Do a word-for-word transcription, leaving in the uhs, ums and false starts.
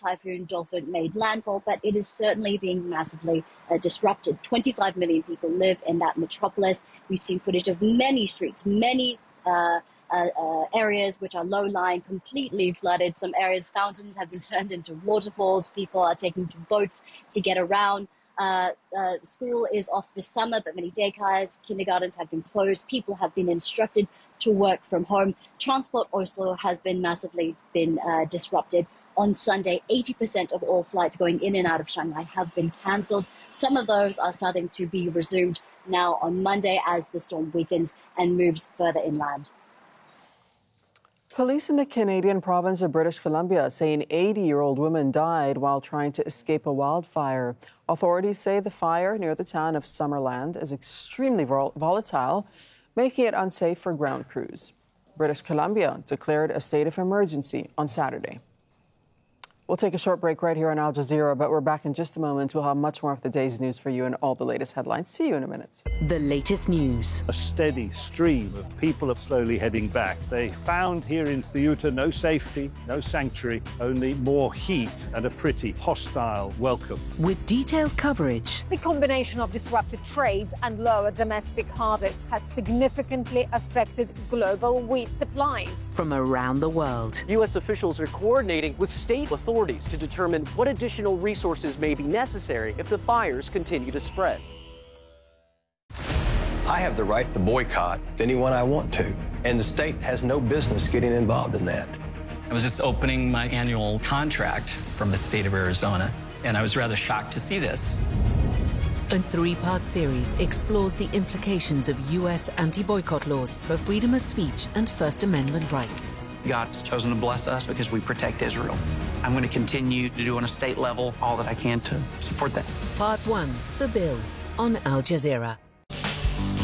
Typhoon Dolphin made landfall, but it is certainly being massively uh, disrupted. twenty-five million people live in that metropolis. We've seen footage of many streets, many uh, uh, uh, areas which are low-lying, completely flooded. Some areas, fountains have been turned into waterfalls. People are taking to boats to get around. Uh, uh, school is off for summer, but many daycares, kindergartens have been closed. People have been instructed to work from home. Transport also has been massively been uh, disrupted. On Sunday, eighty percent of all flights going in and out of Shanghai have been cancelled. Some of those are starting to be resumed now on Monday as the storm weakens and moves further inland. Police in the Canadian province of British Columbia say an eighty-year-old woman died while trying to escape a wildfire. Authorities say the fire near the town of Summerland is extremely vol- volatile, making it unsafe for ground crews. British Columbia declared a state of emergency on Saturday. We'll take a short break right here on Al Jazeera, but we're back in just a moment. We'll have much more of the day's news for you and all the latest headlines. See you in a minute. The latest news. A steady stream of people are slowly heading back. They found here in Ceuta no safety, no sanctuary, only more heat and a pretty hostile welcome. With detailed coverage. The combination of disrupted trade and lower domestic harvests has significantly affected global wheat supplies. From around the world. U S officials are coordinating with state authorities to determine what additional resources may be necessary if the fires continue to spread. I have the right to boycott anyone I want to, and the state has no business getting involved in that. I was just opening my annual contract from the state of Arizona, and I was rather shocked to see this. A three-part series explores the implications of U S anti-boycott laws for freedom of speech and First Amendment rights. God's chosen to bless us because we protect Israel. I'm going to continue to do on a state level all that I can to support that. Part one, The Bill, on Al Jazeera.